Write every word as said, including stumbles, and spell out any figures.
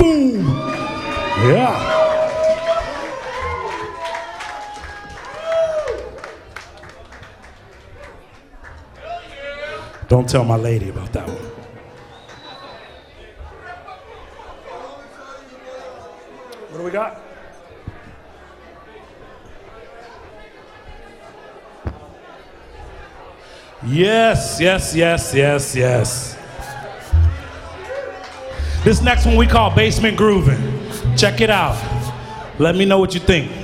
boom. Yeah. Don't tell my lady about that one. What do we got? Yes, yes, yes, yes, yes. This next one we call Basement Groovin'. Check it out. Let me know what you think.